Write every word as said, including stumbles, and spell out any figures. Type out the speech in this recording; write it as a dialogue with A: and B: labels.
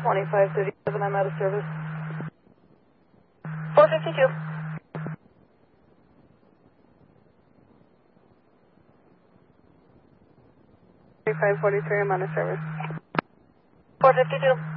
A: twenty-five thirty-seven, I'm out of service.
B: four fifty-two.
A: thirty-five forty-three, I'm out of service.
B: four fifty-two.